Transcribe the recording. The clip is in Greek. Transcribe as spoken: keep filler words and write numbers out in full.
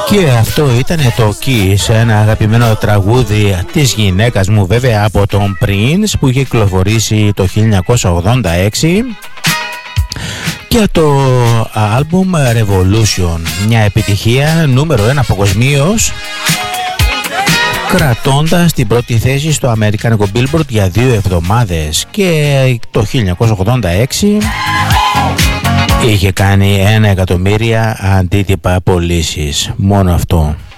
Και αυτό ήταν το Kiss, ένα αγαπημένο τραγούδι της γυναίκας μου βέβαια, από τον Prince, που είχε κυκλοφορήσει το χίλια εννιακόσια ογδόντα έξι, και το άλμπουμ Revolution, μια επιτυχία νούμερο ένα παγκοσμίως, κρατώντας την πρώτη θέση στο αμερικάνικο Billboard για δύο εβδομάδες. Και το χίλια εννιακόσια ογδόντα έξι είχε κάνει ένα εκατομμύρια αντίτυπα πωλήσεις, μόνο αυτό.